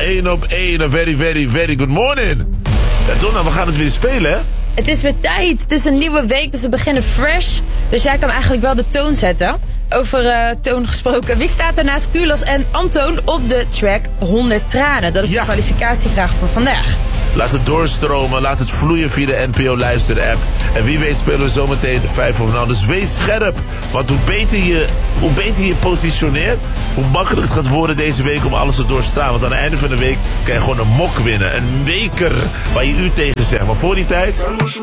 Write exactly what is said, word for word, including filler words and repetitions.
één op één. A very, very, very good morning. Ja, Donna, we gaan het weer spelen, hè? Het is weer tijd. Het is een nieuwe week, dus we beginnen fresh. Dus jij kan eigenlijk wel de toon zetten. Over uh, toon gesproken. Wie staat er naast Kulas en Antoon op de track honderd tranen? Dat is Ja. de kwalificatievraag voor vandaag. Laat het doorstromen, laat het vloeien via de N P O Luister app. En wie weet spelen we zometeen de vijf of nou. Dus wees scherp, want hoe beter je, hoe beter je positioneert, hoe makkelijker het gaat worden deze week om alles te doorstaan. Want aan het einde van de week kan je gewoon een mok winnen. Een beker waar je u tegen zegt. Maar voor die tijd...